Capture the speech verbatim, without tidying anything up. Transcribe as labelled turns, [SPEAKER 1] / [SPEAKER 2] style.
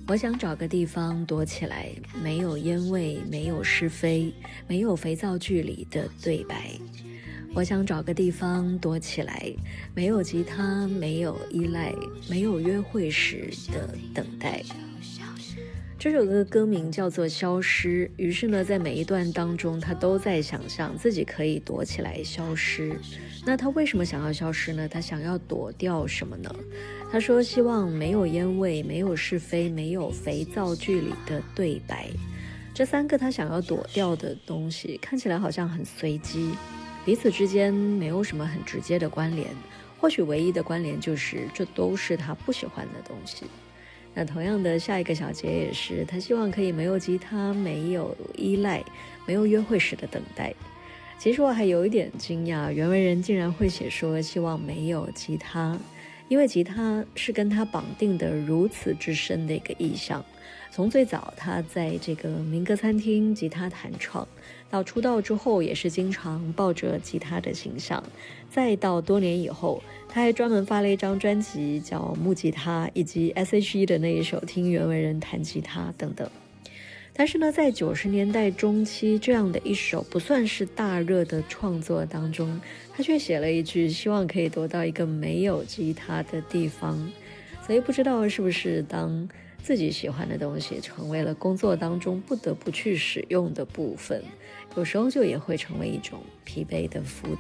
[SPEAKER 1] 我想找个地方躲起来，没有烟味，没有是非，没有肥皂剧里的对白。我想找个地方躲起来，没有吉他，没有依赖，没有约会时的等待。这首歌歌名叫做《消失》，于是呢，在每一段当中，他都在想象自己可以躲起来消失。那他为什么想要消失呢？他想要躲掉什么呢？他说希望没有烟味，没有是非，没有肥皂剧里的对白。这三个他想要躲掉的东西，看起来好像很随机，彼此之间没有什么很直接的关联，或许唯一的关联就是这都是他不喜欢的东西。那同样的，下一个小节也是，他希望可以没有吉他，没有依赖，没有约会时的等待。其实我还有一点惊讶，原文人竟然会写说希望没有吉他，因为吉他是跟他绑定的如此之深的一个意象。从最早他在这个民歌餐厅吉他弹唱，到出道之后也是经常抱着吉他的形象，再到多年以后他还专门发了一张专辑叫《木吉他》，以及 S H E 的那一首《听原文人弹吉他》等等。但是呢，在九十年代中期这样的一首不算是大热的创作当中，他却写了一句希望可以躲到一个没有吉他的地方。所以不知道是不是当自己喜欢的东西成为了工作当中不得不去使用的部分，有时候就也会成为一种疲惫的负担。